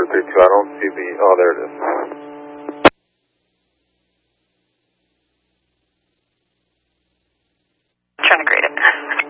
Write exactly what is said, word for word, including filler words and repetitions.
Vector three two, I don't see the, oh, there it is. Trying to grade it.